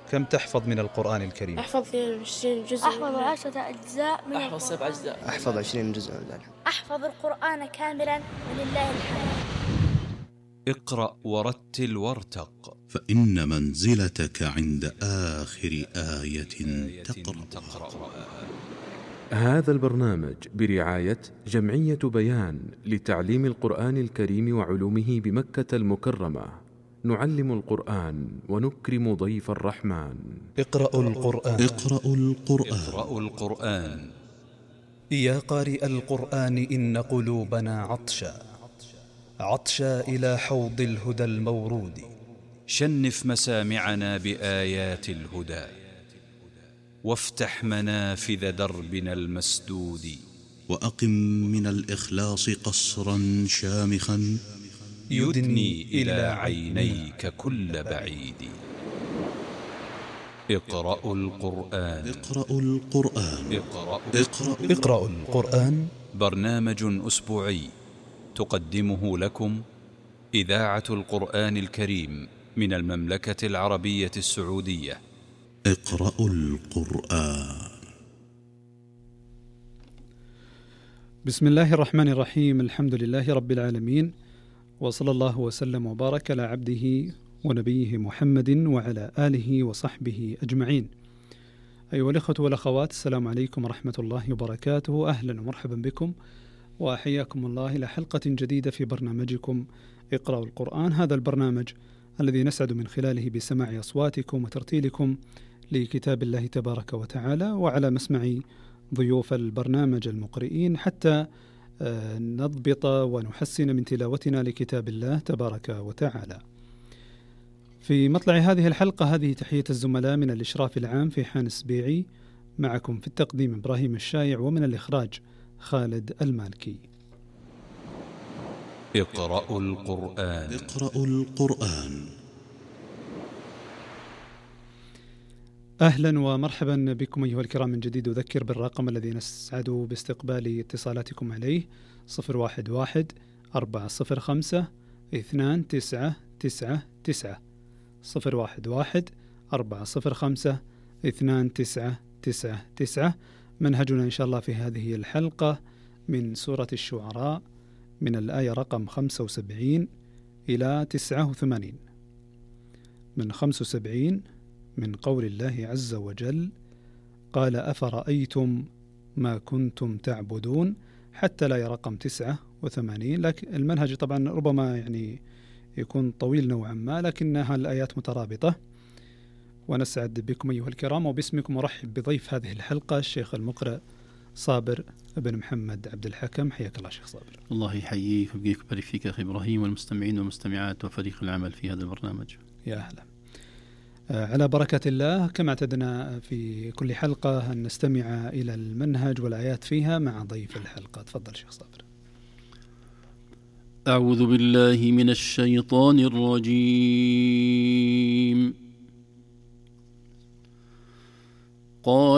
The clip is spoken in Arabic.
كم تحفظ من القرآن الكريم؟ أحفظ 22 جزء. أحفظ 10 أجزاء من أحفظ 7 أجزاء. أحفظ 20 جزء من ذلك. أحفظ القرآن كاملا ولله الحمد. اقرأ ورتل وارتق، فإن منزلتك عند آخر آية تقرأ. هذا البرنامج برعاية جمعية بيان لتعليم القرآن الكريم وعلومه بمكة المكرمة. نعلم القرآن ونكرم ضيف الرحمن. اقرأوا القرآن. اقرأوا القرآن. اقرأوا القرآن. يا قارئ القرآن إن قلوبنا عطشا إلى حوض الهدى المورود. شنف مسامعنا بآيات الهدى، وافتح منافذ دربنا المسدود. وأقم من الإخلاص قصرا شامخا يدني إلى عينيك كل بعيد. اقرأوا القرآن. اقرأوا القرآن. اقرأوا القرآن. برنامج أسبوعي تقدمه لكم إذاعة القرآن الكريم من المملكة العربية السعودية. اقرأوا القرآن. بسم الله الرحمن الرحيم. الحمد لله رب العالمين، وصلى الله وسلم وبارك على عبده ونبيه محمد وعلى آله وصحبه أجمعين. أيها الأخوة والأخوات، السلام عليكم ورحمة الله وبركاته. أهلا ومرحبا بكم وأحياكم الله إلى حلقة جديدة في برنامجكم اقرأوا القرآن. هذا البرنامج الذي نسعد من خلاله بسماع أصواتكم وترتيلكم لكتاب الله تبارك وتعالى، وعلى مسمع ضيوف البرنامج المقرئين حتى نضبط ونحسن من تلاوتنا لكتاب الله تبارك وتعالى. في مطلع هذه الحلقة هذه تحية الزملاء من الإشراف العام في حان السبيعي، معكم في التقديم إبراهيم الشايع، ومن الإخراج خالد المالكي. اقرأوا القرآن. اقرأوا القرآن. أهلا ومرحبا بكم أيها الكرام من جديد. أذكر بالرقم الذي نسعد باستقبال اتصالاتكم عليه 011-405-2999 011-405-2999. منهجنا إن شاء الله في هذه الحلقة من سورة الشعراء من الآية رقم 75 إلى 89. من 75 من قول الله عز وجل: قال أفرأيتم ما كنتم تعبدون، حتى لا رقم 89. لكن المنهج طبعا ربما يكون طويل نوعا ما، لكنها الآيات مترابطة. ونسعد بكم أيها الكرام، وباسمكم أرحب بضيف هذه الحلقة الشيخ المقرئ صابر بن محمد عبد الحكم. حياك الله شيخ صابر. الله يحييك ويبارك ويبارك فيك أخي إبراهيم، والمستمعين والمستمعات وفريق العمل في هذا البرنامج. يا أهلا. على بركة الله، كما اعتدنا في كل حلقة أن نستمع إلى المنهج والآيات فيها مع ضيف الحلقة. تفضل شيخ صابر. أعوذ بالله من الشيطان الرجيم. قال